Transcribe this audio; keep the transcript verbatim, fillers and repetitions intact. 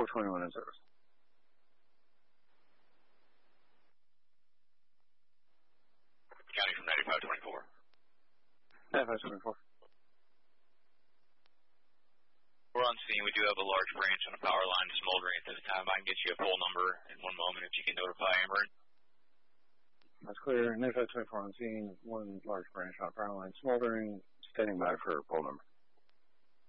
four twenty-one in service. County from ninety-five twenty-four. ninety-five twenty-four. We're on scene. We do have a large branch on the power line smoldering at this time. I can get you a full number in one moment if you can notify Ameren. That's clear. ninety-five twenty-four on scene. One large branch on power line smoldering. Standing by for full number.